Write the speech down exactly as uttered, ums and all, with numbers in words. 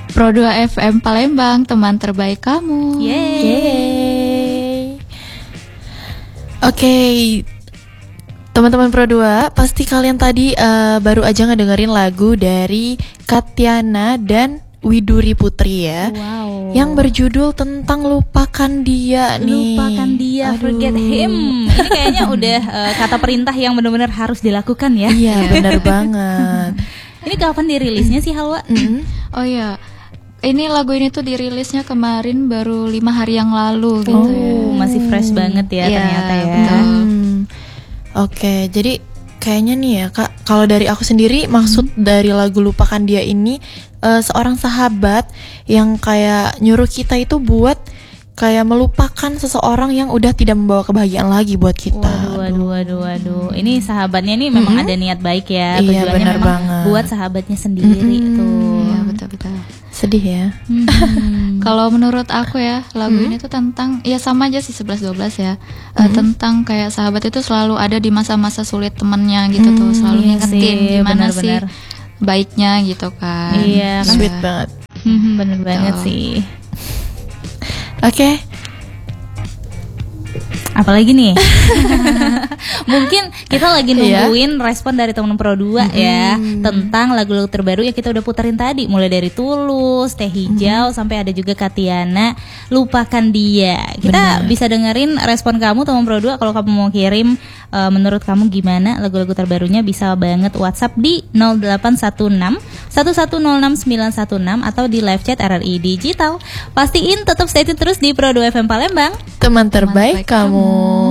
Pro dua F M Palembang, teman terbaik kamu. Yeay. Yeay. Oke, teman-teman Pro dua, pasti kalian tadi uh, baru aja ngedengerin lagu dari Katyana dan Widuri Putri ya, Wow. yang berjudul tentang lupakan dia nih. Lupakan dia, Aduh. forget him. Ini kayaknya udah uh, kata perintah yang benar-benar harus dilakukan ya. Iya, benar banget. Ini kapan dirilisnya sih, Halwa? Mm. Oh iya, ini lagu ini tuh dirilisnya kemarin baru lima hari yang lalu gitu Oh, ya. masih fresh banget ya Iya, ternyata ya. betul. Hmm. Oke, jadi kayaknya nih ya Kak, kalau dari aku sendiri maksud dari lagu Lupakan Dia ini uh, seorang sahabat yang kayak nyuruh kita itu buat kayak melupakan seseorang yang udah tidak membawa kebahagiaan lagi buat kita. Waduh, waduh, waduh, waduh. Ini sahabatnya nih memang Mm-hmm. ada niat baik ya. Iya, Tujuannya benar memang banget. buat sahabatnya sendiri Mm-hmm. tuh. Iya, betul-betul. Sedih ya. Hmm. Kalau menurut aku ya, lagu Hmm? ini tuh tentang, ya sama aja sih sebelas dua belas ya. Eh, tentang kayak sahabat itu selalu ada di masa-masa sulit temennya gitu tuh, Hmm, selalu iya ngingetin sih, gimana benar-benar. sih baiknya gitu kan. Iya, kan? Sweet banget. Hmm, bener banget Tuh. sih. Oke. Apalagi nih? Mungkin kita lagi nungguin respon dari teman Pro dua ya tentang lagu-lagu terbaru yang kita udah puterin tadi, mulai dari Tulus, Teh Hijau sampai ada juga Katyana, Lupakan Dia. Kita Benar. bisa dengerin respon kamu teman Pro dua. Kalau kamu mau kirim uh, menurut kamu gimana lagu-lagu terbarunya, bisa banget WhatsApp di nol delapan satu enam satu satu nol enam sembilan satu enam atau di live chat R R I Digital. Pastiin tetap stay tune terus di Pro dua F M Palembang. Teman terbaik terbaik kamu.